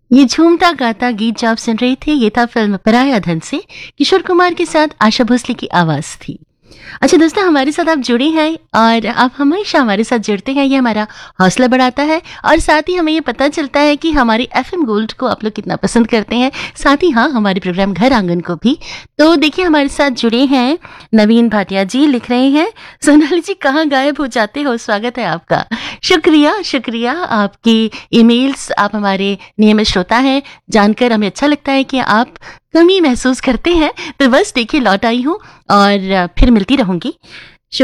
ये झूमता गाता गीत जो आप सुन रहे थे, ये था फिल्म पराया धन से किशोर कुमार के साथ आशा भोसले की आवाज थी। अच्छा दोस्तों, हमारे साथ आप जुड़े हैं और आप हमेशा हमारे साथ जुड़ते हैं, ये हमारा हौसला बढ़ाता है और साथ ही हमें ये पता चलता है कि हमारे एफएम गोल्ड को आप लोग कितना पसंद करते हैं, साथ ही हाँ हमारे प्रोग्राम घर आंगन को भी। तो देखिए हमारे साथ जुड़े हैं नवीन भाटिया जी, लिख रहे हैं सोनाली जी कहाँ गायब हो जाते हो, स्वागत है आपका। शुक्रिया शुक्रिया, आपकी ईमेल्स, आप हमारे नियमित श्रोता हैं, जानकर हमें अच्छा लगता है कि आप कमी महसूस करते हैं। तो बस देखिए लौट आई हूँ और फिर मिलती रहूंगी।